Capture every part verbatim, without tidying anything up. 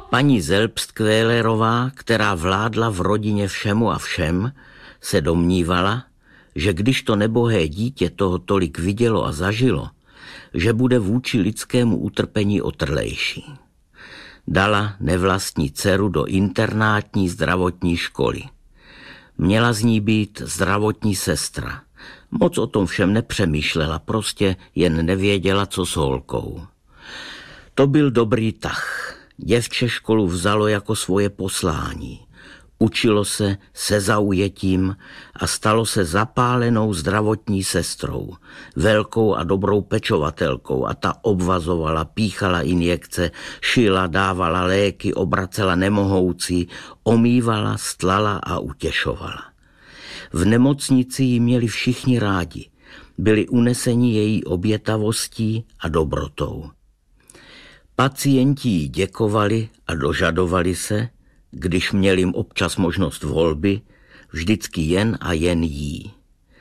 Paní Selbstkvélerová, která vládla v rodině všemu a všem, se domnívala, že když to nebohé dítě toho tolik vidělo a zažilo, že bude vůči lidskému utrpení otrlejší. Dala nevlastní dceru do internátní zdravotní školy. Měla z ní být zdravotní sestra. Moc o tom všem nepřemýšlela, prostě jen nevěděla, co s holkou. To byl dobrý tah. Děvče školu vzalo jako svoje poslání. Učilo se se zaujetím a stalo se zapálenou zdravotní sestrou, velkou a dobrou pečovatelkou a ta obvazovala, píchala injekce, šila, dávala léky, obracela nemohoucí, omývala, stlala a utěšovala. V nemocnici ji měli všichni rádi, byli uneseni její obětavostí a dobrotou. Pacienti jí děkovali a dožadovali se, když měl jim občas možnost volby, vždycky jen a jen jí.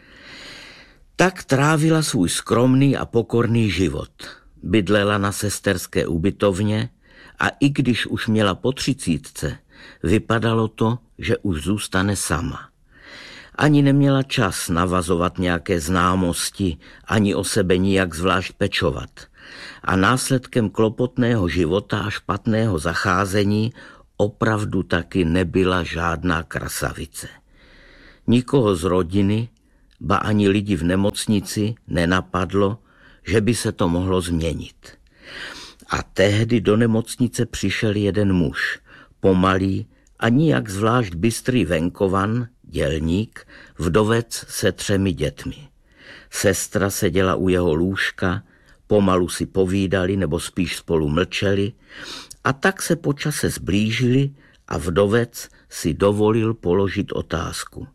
Tak trávila svůj skromný a pokorný život. Bydlela na sesterské ubytovně a i když už měla po třicítce, vypadalo to, že už zůstane sama. Ani neměla čas navazovat nějaké známosti, ani o sebe nijak zvlášť pečovat. A následkem klopotného života a špatného zacházení opravdu taky nebyla žádná krasavice. Nikoho z rodiny, ba ani lidi v nemocnici nenapadlo, že by se to mohlo změnit. A tehdy do nemocnice přišel jeden muž, pomalý a nijak zvlášť bystrý venkovan, dělník, vdovec se třemi dětmi. Sestra seděla u jeho lůžka, pomalu si povídali nebo spíš spolu mlčeli, a tak se po čase zblížili a vdovec si dovolil položit otázku.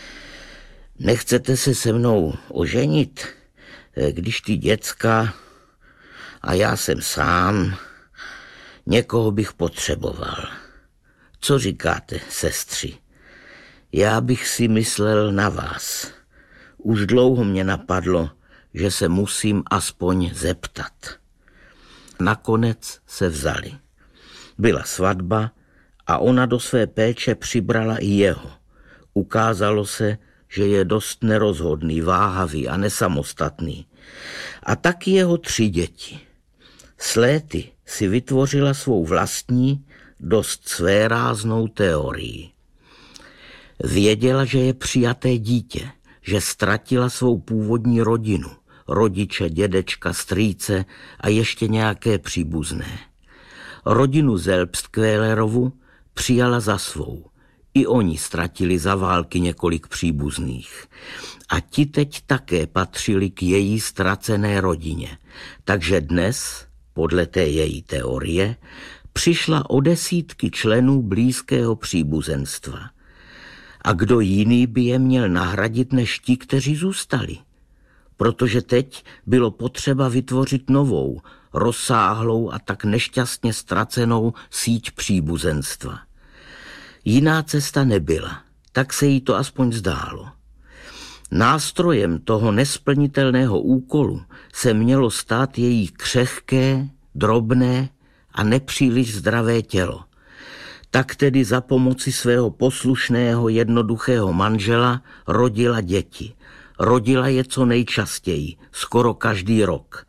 Nechcete se se mnou oženit, když ty děcka a já jsem sám, někoho bych potřeboval. Co říkáte, sestři? Já bych si myslel na vás. Už dlouho mě napadlo, že se musím aspoň zeptat. Nakonec se vzali. Byla svatba a ona do své péče přibrala i jeho. Ukázalo se, že je dost nerozhodný, váhavý a nesamostatný. A taky jeho tři děti. S léty si vytvořila svou vlastní, dost svéráznou teorii. Věděla, že je přijaté dítě, že ztratila svou původní rodinu, rodiče, dědečka, strýce a ještě nějaké příbuzné. Rodinu Selbstkvélerovu přijala za svou. I oni ztratili za války několik příbuzných. A ti teď také patřili k její ztracené rodině. Takže dnes, podle té její teorie, přišla o desítky členů blízkého příbuzenstva. A kdo jiný by je měl nahradit než ti, kteří zůstali? Protože teď bylo potřeba vytvořit novou, rozsáhlou a tak nešťastně ztracenou síť příbuzenstva. Jiná cesta nebyla, tak se jí to aspoň zdálo. Nástrojem toho nesplnitelného úkolu se mělo stát její křehké, drobné a nepříliš zdravé tělo. Tak tedy za pomoci svého poslušného, jednoduchého manžela rodila děti. Rodila je co nejčastěji, skoro každý rok.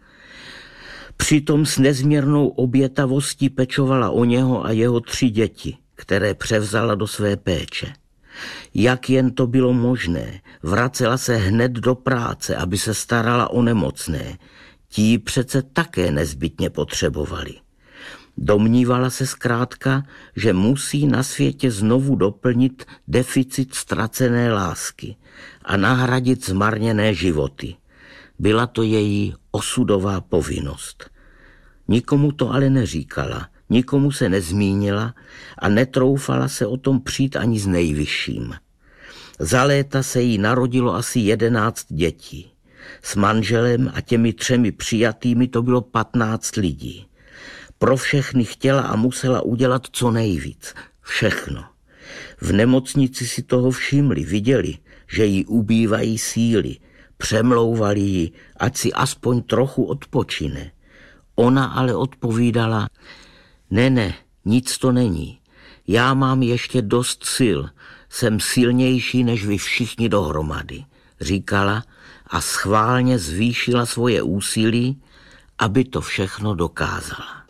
Přitom s nezměrnou obětavostí pečovala o něho a jeho tři děti, které převzala do své péče. Jak jen to bylo možné, vracela se hned do práce, aby se starala o nemocné. Ti přece také nezbytně potřebovali. Domnívala se zkrátka, že musí na světě znovu doplnit deficit ztracené lásky a nahradit zmarněné životy. Byla to její osudová povinnost. Nikomu to ale neříkala, nikomu se nezmínila a netroufala se o tom přijít ani s nejvyšším. Za léta se jí narodilo asi jedenáct dětí. S manželem a těmi třemi přijatými to bylo patnáct lidí. Pro všechny chtěla a musela udělat co nejvíc. Všechno. V nemocnici si toho všimli, viděli, že jí ubývají síly. Přemlouvali ji, ať si aspoň trochu odpočine. Ona ale odpovídala, ne, ne, Nic to není. Já mám ještě dost sil. Jsem silnější než vy všichni dohromady, říkala a schválně zvýšila svoje úsilí, aby to všechno dokázala.